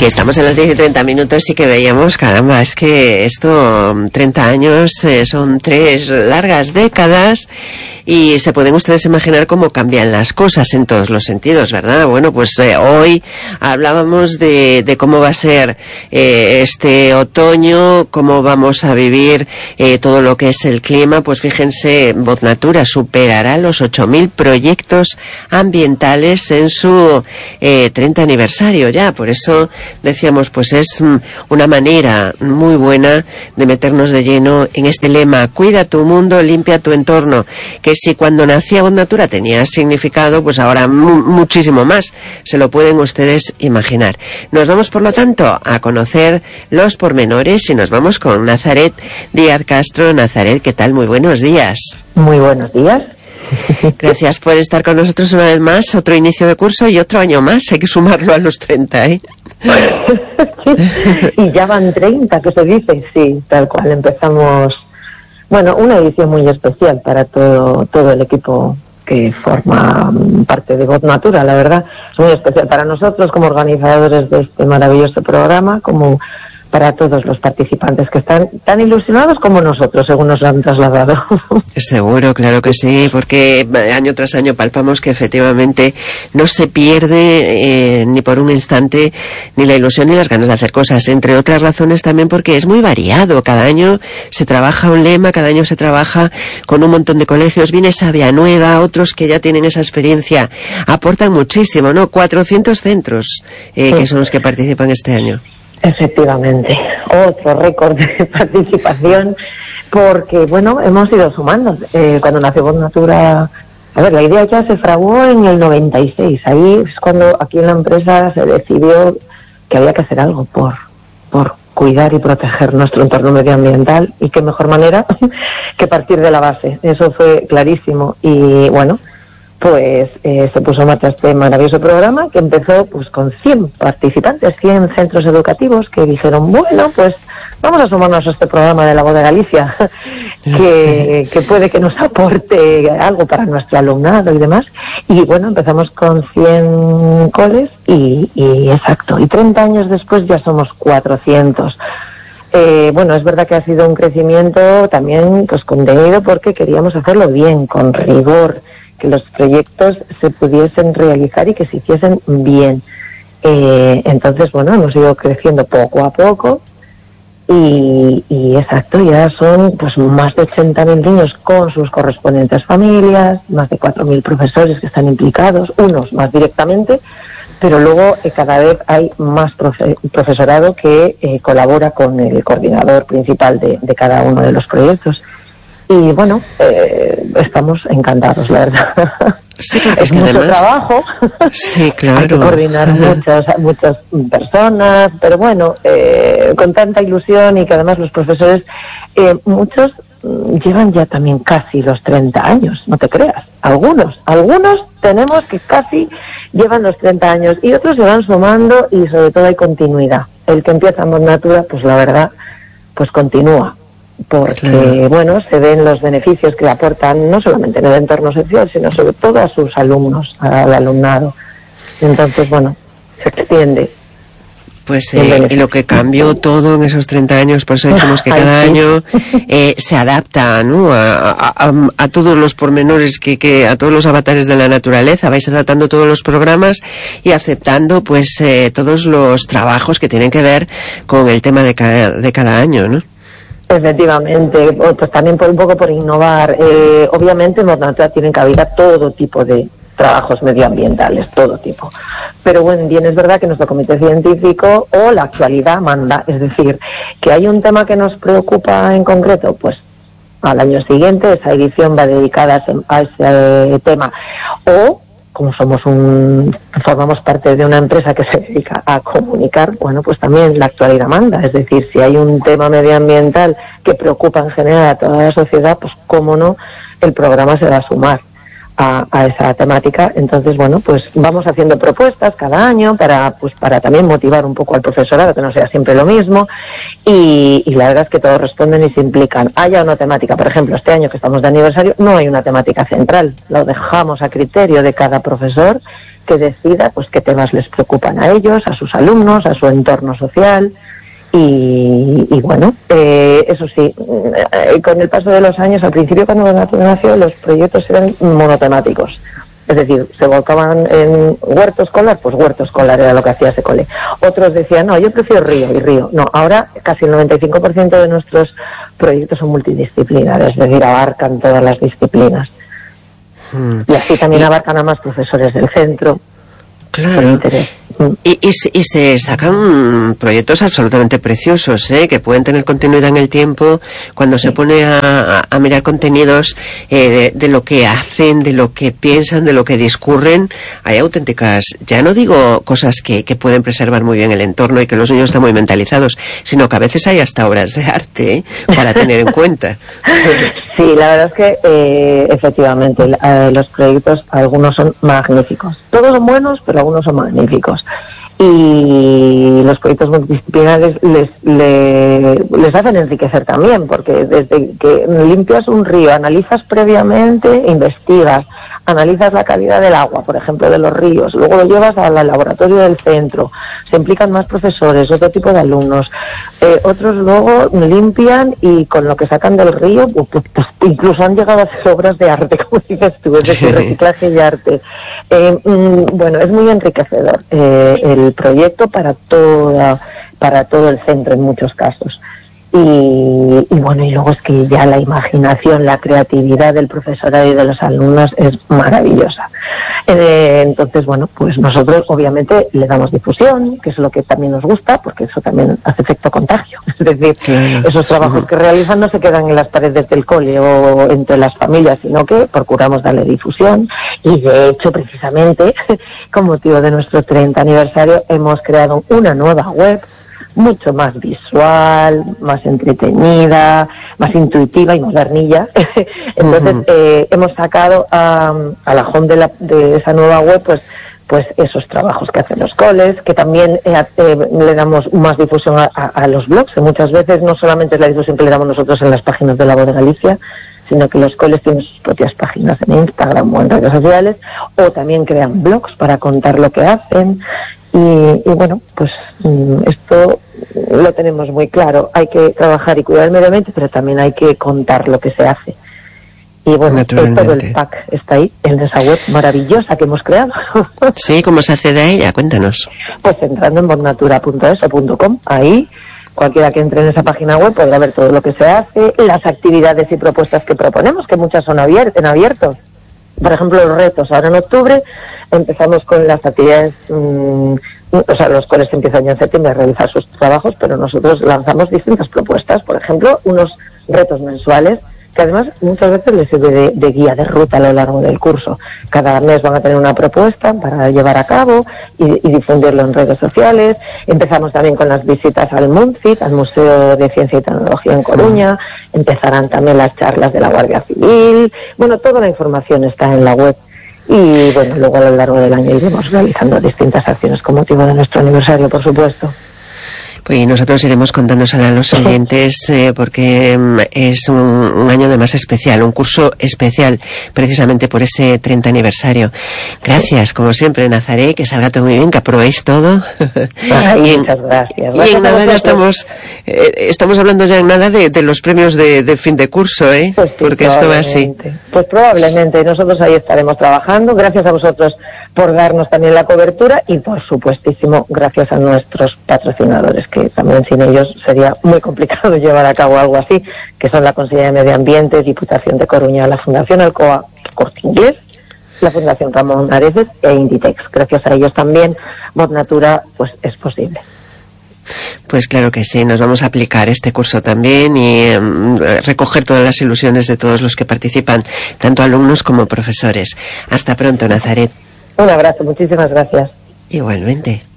Que estamos en las 10:30 y que veíamos, caramba, es que esto, 30 años, son 3 largas décadas y se pueden ustedes imaginar cómo cambian las cosas en todos los sentidos, ¿verdad? Bueno, pues hoy hablábamos de cómo va a ser este otoño, cómo vamos a vivir todo lo que es el clima. Pues fíjense, Voz Natura superará los 8.000 proyectos ambientales en su 30 aniversario ya. Por eso decíamos, pues es una manera muy buena de meternos de lleno en este lema: cuida tu mundo, limpia tu entorno, que si cuando nacía Voz Natura tenía significado, pues ahora muchísimo más, se lo pueden ustedes imaginar. Nos vamos, por lo tanto, a conocer los pormenores y nos vamos con Nazaret Díaz Castro. Nazaret, ¿qué tal? Muy buenos días. Muy buenos días. Gracias por estar con nosotros una vez más. Otro inicio de curso y otro año más. Hay que sumarlo a los 30, ¿eh? Y ya van 30, que se dice. Sí, tal cual. Empezamos, bueno, una edición muy especial para todo el equipo que forma parte de Voz Natura. La verdad, es muy especial para nosotros como organizadores de este maravilloso programa, como para todos los participantes que están tan ilusionados como nosotros, según nos lo han trasladado. Seguro, claro que sí, porque año tras año palpamos que efectivamente no se pierde ni por un instante ni la ilusión ni las ganas de hacer cosas, entre otras razones también porque es muy variado. Cada año se trabaja un lema, cada año se trabaja con un montón de colegios, viene sabia nueva, otros que ya tienen esa experiencia aportan muchísimo, ¿no? 400 centros que son los que participan este año. Efectivamente, otro récord de participación, porque, bueno, hemos ido sumando. Cuando nació Voz Natura, a ver, la idea ya se fraguó en el 96. Ahí es cuando aquí en la empresa se decidió que había que hacer algo por cuidar y proteger nuestro entorno medioambiental, y qué mejor manera que partir de la base. Eso fue clarísimo. Y bueno, pues se puso en marcha este maravilloso programa que empezó pues con 100 participantes, 100 centros educativos que dijeron, bueno, pues vamos a sumarnos a este programa de la Voz de Galicia que puede que nos aporte algo para nuestro alumnado y demás. Y bueno, empezamos con 100 coles y exacto, y 30 años después ya somos 400. Bueno, es verdad que ha sido un crecimiento también pues contenido, porque queríamos hacerlo bien, con rigor, que los proyectos se pudiesen realizar y que se hiciesen bien. Entonces, bueno, hemos ido creciendo poco a poco y exacto, ya son pues más de 80.000 niños con sus correspondientes familias, más de 4.000 profesores que están implicados, unos más directamente, pero luego cada vez hay más profesorado que colabora con el coordinador principal de cada uno de los proyectos. Y bueno, estamos encantados, la verdad. Sí, es que mucho además trabajo. Sí, claro. Hay que coordinar muchas personas, pero bueno, con tanta ilusión, y que además los profesores, muchos llevan ya también casi los 30 años, no te creas. Algunos tenemos que casi llevan los 30 años y otros se van sumando, y sobre todo hay continuidad. El que empieza en Voz Natura, pues la verdad, pues continúa. Porque, claro, bueno, se ven los beneficios que aportan no solamente en el entorno social, sino sobre todo a sus alumnos, al alumnado. Entonces, bueno, se extiende. Pues y lo que cambió todo en esos 30 años, por eso decimos que cada año se adapta, ¿no? A todos los pormenores, que a todos los avatares de la naturaleza. Vais adaptando todos los programas y aceptando pues todos los trabajos que tienen que ver con el tema de cada año, ¿no? Efectivamente, pues también un poco por innovar. Obviamente en Voz Natura tienen cabida todo tipo de trabajos medioambientales, todo tipo. Pero bueno, bien es verdad que nuestro comité científico o la actualidad manda, es decir, que hay un tema que nos preocupa en concreto, pues al año siguiente esa edición va dedicada a ese tema. O como formamos parte de una empresa que se dedica a comunicar, bueno, pues también la actualidad manda. Es decir, si hay un tema medioambiental que preocupa en general a toda la sociedad, pues cómo no, el programa se va a sumar. a esa temática. Entonces, bueno, pues vamos haciendo propuestas cada año para también motivar un poco al profesorado, que no sea siempre lo mismo, y la verdad es que todos responden y se implican. Haya una temática, por ejemplo, este año que estamos de aniversario, no hay una temática central, lo dejamos a criterio de cada profesor que decida pues qué temas les preocupan a ellos, a sus alumnos, a su entorno social. Y bueno, eso sí, con el paso de los años, al principio cuando nació, los proyectos eran monotemáticos. Es decir, se volcaban en huerto escolar, pues huerto escolar era lo que hacía ese cole. Otros decían, no, yo prefiero río y río. No, ahora casi el 95% de nuestros proyectos son multidisciplinares, es decir, abarcan todas las disciplinas. Y así también abarcan a más profesores del centro. Claro. Y se sacan proyectos absolutamente preciosos, que pueden tener continuidad en el tiempo. Cuando se pone a mirar contenidos de lo que hacen, de lo que piensan, de lo que discurren, hay auténticas, ya no digo cosas que pueden preservar muy bien el entorno y que los niños están muy mentalizados, sino que a veces hay hasta obras de arte para tener en cuenta. Sí, la verdad es que efectivamente los proyectos, algunos son magníficos. Todos son buenos, pero algunos son magníficos. Y los proyectos multidisciplinares les hacen enriquecer también, porque desde que limpias un río, analizas previamente, investigas, analizas la calidad del agua, por ejemplo, de los ríos, luego lo llevas al laboratorio del centro, se implican más profesores, otro tipo de alumnos, otros luego limpian y con lo que sacan del río, pues incluso han llegado a hacer obras de arte, como dices tú, es decir, reciclaje y arte. Bueno, es muy enriquecedor el proyecto para todo el centro en muchos casos. Y bueno, y luego es que ya la imaginación, la creatividad del profesorado y de los alumnos es maravillosa. Entonces, bueno, pues nosotros obviamente le damos difusión, que es lo que también nos gusta, porque eso también hace efecto contagio. Es decir, esos trabajos que realizan no se quedan en las paredes del cole o entre las familias, sino que procuramos darle difusión. Y de hecho, precisamente, con motivo de nuestro 30 aniversario, hemos creado una nueva web, mucho más visual, más entretenida, más intuitiva y modernilla. Entonces, hemos sacado a la home de esa nueva web, pues esos trabajos que hacen los coles, que también le damos más difusión a los blogs, que muchas veces no solamente es la difusión que le damos nosotros en las páginas de La Voz de Galicia, sino que los coles tienen sus propias páginas en Instagram o en redes sociales, o también crean blogs para contar lo que hacen. Y bueno, pues esto lo tenemos muy claro. Hay que trabajar y cuidar el medio ambiente, pero también hay que contar lo que se hace. Y bueno, todo el pack está ahí, en esa web maravillosa que hemos creado. Sí, ¿cómo se accede a ella? Cuéntanos. Pues entrando en voznatura.es.com, ahí cualquiera que entre en esa página web podrá ver todo lo que se hace, las actividades y propuestas que proponemos, que muchas son en abierto. Por ejemplo, los retos. Ahora en octubre empezamos con las actividades, o sea, los coles empiezan ya en septiembre a realizar sus trabajos, pero nosotros lanzamos distintas propuestas. Por ejemplo, unos retos mensuales, que además muchas veces les sirve de guía de ruta a lo largo del curso. Cada mes van a tener una propuesta para llevar a cabo y difundirlo en redes sociales. Empezamos también con las visitas al MUNCIT, al Museo de Ciencia y Tecnología en Coruña. Empezarán también las charlas de la Guardia Civil. Bueno, toda la información está en la web. Y bueno, luego a lo largo del año iremos realizando distintas acciones con motivo de nuestro aniversario, por supuesto. Pues nosotros iremos contándoselo a los oyentes porque es un año de más especial, un curso especial precisamente por ese 30 aniversario. Gracias, como siempre, Nazaret, que salga todo muy bien, que aprobéis todo. Ay, muchas gracias. Y en nada ya estamos hablando ya en nada de los premios de fin de curso, Pues sí, porque esto va así. Pues probablemente, nosotros ahí estaremos trabajando. Gracias a vosotros por darnos también la cobertura y, por supuestísimo, gracias a nuestros patrocinadores, que también sin ellos sería muy complicado llevar a cabo algo así, que son la Consellería de Medio Ambiente, Diputación de Coruña, la Fundación Alcoa Corte Inglés, la Fundación Ramón Areces e Inditex. Gracias a ellos también Voz Natura pues es posible. Pues claro que sí, nos vamos a aplicar este curso también y recoger todas las ilusiones de todos los que participan, tanto alumnos como profesores. Hasta pronto, Nazaret. Un abrazo, muchísimas gracias. Igualmente.